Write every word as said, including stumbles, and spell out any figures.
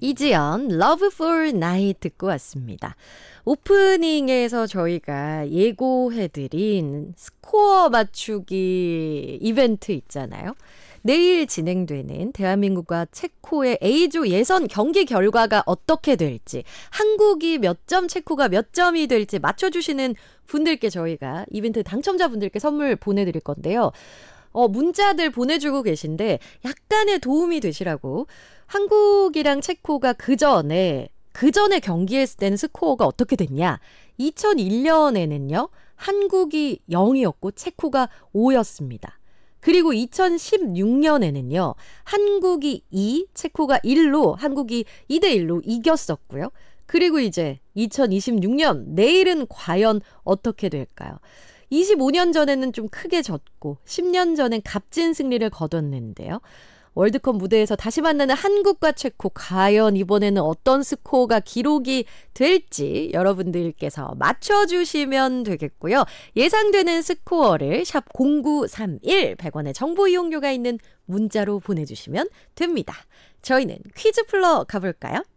이지연 Love for Night 듣고 왔습니다. 오프닝에서 저희가 예고해드린 스코어 맞추기 이벤트 있잖아요. 내일 진행되는 대한민국과 체코의 A조 예선 경기 결과가 어떻게 될지, 한국이 몇 점, 체코가 몇 점이 될지 맞춰주시는 분들께 저희가 이벤트 당첨자분들께 선물 보내드릴 건데요. 어, 문자들 보내주고 계신데 약간의 도움이 되시라고 한국이랑 체코가 그 전에 그 전에 경기했을 때는 스코어가 어떻게 됐냐? 이천일 년에는요. 한국이 영이었고 체코가 오였습니다. 그리고 이천십육 년에는요. 한국이 이, 체코가 일로 한국이 이 대 일로 이겼었고요. 그리고 이제 이천이십육 년 내일은 과연 어떻게 될까요? 이십오 년 전에는 좀 크게 졌고 십 년 전엔 값진 승리를 거뒀는데요. 월드컵 무대에서 다시 만나는 한국과 체코, 과연 이번에는 어떤 스코어가 기록이 될지 여러분들께서 맞춰주시면 되겠고요. 예상되는 스코어를 샵 공구삼일 백 원의 정보 이용료가 있는 문자로 보내주시면 됩니다. 저희는 퀴즈 풀러 가볼까요?